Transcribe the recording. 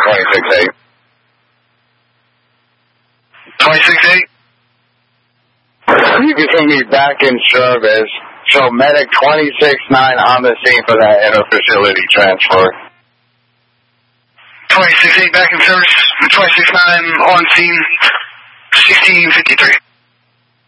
26-8. 26-8? You can send me back in service. So medic 26-9 on the scene for that inter-facility transfer. 26-8 back in service. 26-9 on scene. 1653.